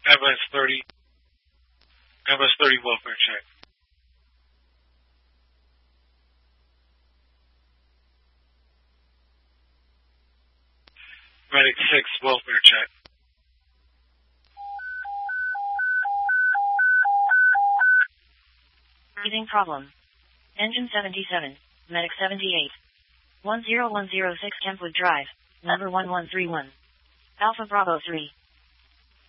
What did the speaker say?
MS 30. MS 30 welfare check. Medic 6 welfare check. Breathing problem. Engine 77, Medic 78. 10106 Kentwood Drive, number 1131. Alpha Bravo 3.